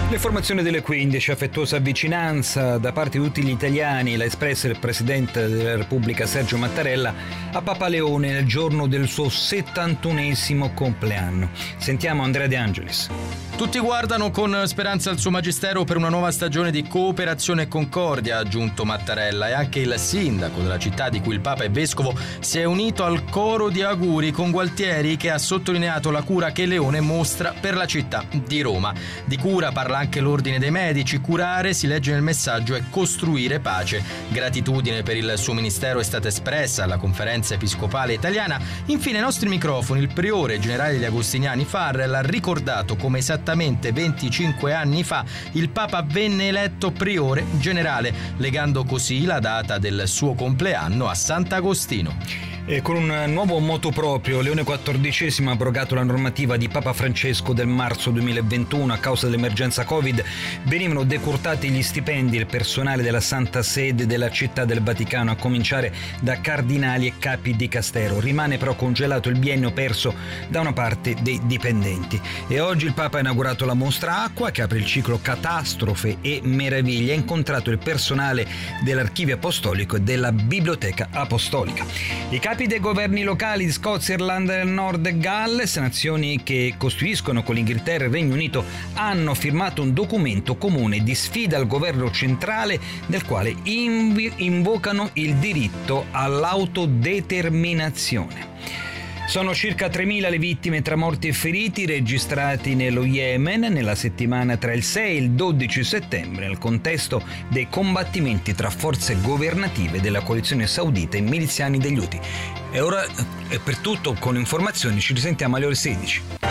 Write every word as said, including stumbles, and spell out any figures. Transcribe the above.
Le formazioni delle quindici, affettuosa vicinanza da parte di tutti gli italiani, l'ha espressa il Presidente della Repubblica Sergio Mattarella a Papa Leone nel giorno del suo settantunesimo compleanno. Sentiamo Andrea De Angelis. Tutti guardano con speranza al suo magistero per una nuova stagione di cooperazione e concordia, ha aggiunto Mattarella, e anche il sindaco della città di cui il Papa è vescovo si è unito al coro di auguri con Gualtieri, che ha sottolineato la cura che Leone mostra per la città di Roma. Di cura parla anche l'Ordine dei Medici. Curare, si legge nel messaggio, è costruire pace. Gratitudine per il suo ministero è stata espressa alla Conferenza Episcopale Italiana. Infine ai nostri microfoni il priore generale degli Agostiniani Farrell ha ricordato come esattamente venticinque anni fa il Papa venne eletto priore generale, legando così la data del suo compleanno a Sant'Agostino. E con un nuovo motu proprio, Leone quattordicesimo ha abrogato la normativa di Papa Francesco del marzo duemilaventuno. A causa dell'emergenza Covid venivano decurtati gli stipendi del personale della Santa Sede della Città del Vaticano, a cominciare da cardinali e capi di Castero. Rimane però congelato il biennio perso da una parte dei dipendenti. E oggi il Papa ha inaugurato la mostra Acqua, che apre il ciclo Catastrofe e Meraviglie. Ha incontrato il personale dell'Archivio Apostolico e della Biblioteca Apostolica. I capi dei governi locali di Scozia, Irlanda del Nord e Galles, nazioni che costituiscono con l'Inghilterra e il Regno Unito, hanno firmato un documento comune di sfida al governo centrale, nel quale inv- invocano il diritto all'autodeterminazione. Sono circa tremila le vittime tra morti e feriti registrati nello Yemen nella settimana tra il sei e il dodici settembre, nel contesto dei combattimenti tra forze governative della coalizione saudita e miliziani degli Houthi. E ora è per tutto, con informazioni ci risentiamo alle ore sedici.